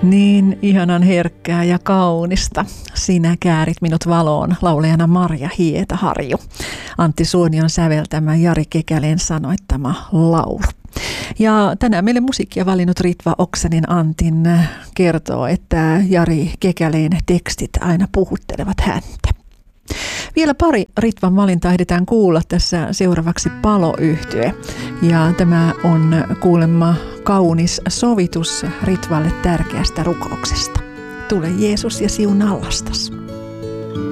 Niin ihanan herkkää ja kaunista. Sinä käärit minut valoon, laulajana Marja Hietaharju. Antti Suonion säveltämä, Jari Kekäleen sanoittama laulu. Ja tänään meille musiikkia valinnut Ritva Oksanen Antin kertoo, että Jari Kekäleen tekstit aina puhuttelevat häntä. Vielä pari Ritvan valintaa ehditään kuulla tässä seuraavaksi Palo-yhtye. Ja tämä on kuulemma kaunis sovitus Ritvalle tärkeästä rukouksesta. Tule Jeesus ja siunaa lastas.